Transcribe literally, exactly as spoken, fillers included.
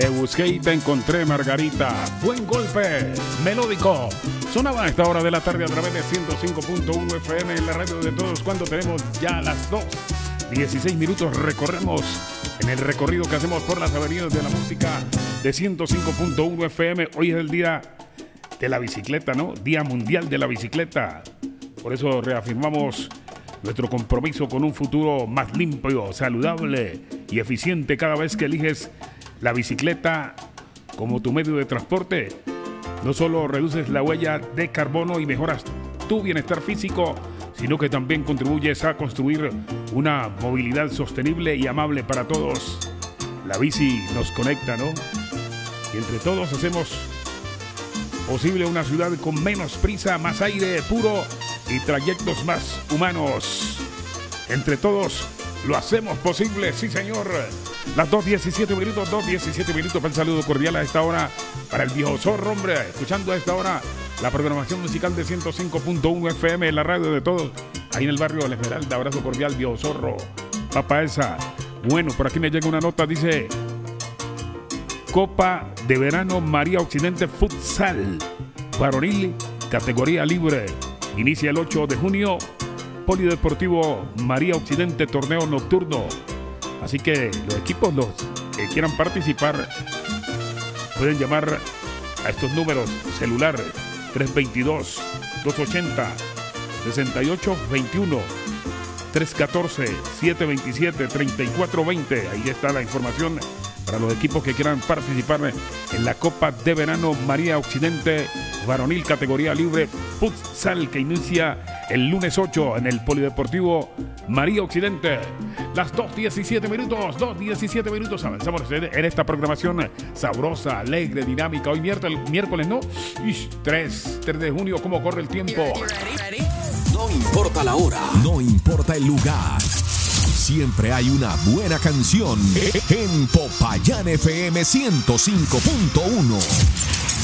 Te busqué y te encontré, Margarita. Buen golpe, melódico. Sonaba a esta hora de la tarde a través de ciento cinco punto uno F M en la radio de todos cuando tenemos ya las dos. dieciséis minutos recorremos en el recorrido que hacemos por las avenidas de la música de ciento cinco punto uno F M. Hoy es el día de la bicicleta, ¿no? Día Mundial de la Bicicleta. Por eso reafirmamos nuestro compromiso con un futuro más limpio, saludable y eficiente cada vez que eliges la bicicleta como tu medio de transporte. No solo reduces la huella de carbono y mejoras tu bienestar físico, sino que también contribuyes a construir una movilidad sostenible y amable para todos. La bici nos conecta, ¿no? Y entre todos hacemos posible una ciudad con menos prisa, más aire puro y trayectos más humanos. Entre todos lo hacemos posible, sí señor. Las dos diecisiete minutos, dos diecisiete minutos para el saludo cordial a esta hora para el viejo zorro, hombre. Escuchando a esta hora la programación musical de ciento cinco punto uno F M, la radio de todos, ahí en el barrio de La Esmeralda. Abrazo cordial, viejo zorro. Papa esa. Bueno, por aquí me llega una nota, dice: Copa de Verano María Occidente Futsal Varonil, categoría libre. Inicia el ocho de junio. Polideportivo María Occidente, torneo nocturno. Así que los equipos los que quieran participar pueden llamar a estos números: celular tres dos dos, dos ocho cero, seis ocho dos uno, tres uno cuatro, siete dos siete, tres cuatro dos cero. Ahí está la información para los equipos que quieran participar en la Copa de Verano María Occidente Varonil, categoría libre futsal, que inicia el lunes ocho en el Polideportivo María Occidente. Las dos diecisiete minutos, dos diecisiete minutos. Avanzamos en esta programación sabrosa, alegre, dinámica. Hoy miércoles, miércoles ¿no? Ish, tres de junio, ¿cómo corre el tiempo? No importa la hora, no importa el lugar. Siempre hay una buena canción en Popayán F M ciento cinco punto uno.